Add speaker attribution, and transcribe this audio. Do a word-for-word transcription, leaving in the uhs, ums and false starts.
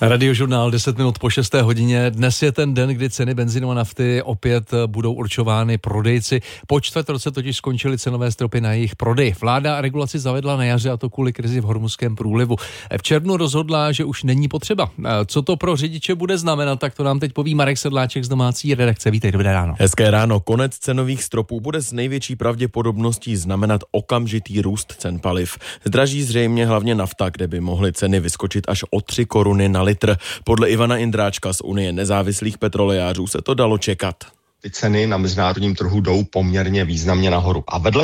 Speaker 1: Radiožurnál deset minut po šesté hodině. Dnes je ten den, kdy ceny benzínu a nafty opět budou určovány prodejci. Po čtvrt roce totiž skončily cenové stropy na jejich prodej. Vláda regulaci zavedla na jaře, a to kvůli krizi v Hormuzském průlivu. V červnu rozhodla, že už není potřeba. Co to pro řidiče bude znamenat, tak to nám teď poví Marek Sedláček z domácí redakce. Vítej, dobré ráno.
Speaker 2: Hezké ráno. Konec cenových stropů bude s největší pravděpodobností znamenat okamžitý růst cen paliv. Zdraží zřejmě hlavně nafta, kde by mohly ceny vyskočit až o tři koruny na litr. Podle Ivana Indráčka z Unie nezávislých petrolejářů se to dalo čekat.
Speaker 3: Ty ceny na mezinárodním trhu jdou poměrně významně nahoru. A vedle